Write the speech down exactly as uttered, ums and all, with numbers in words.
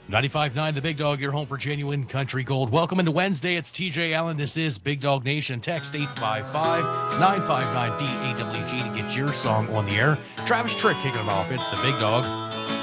ninety-five point nine The Big Dog, your home for genuine country gold. Welcome into Wednesday. It's T J Allen. This is Big Dog Nation. Text eight five five, nine five nine, D A W G to get your song on the air. Travis Trick kicking it off. It's The Big Dog.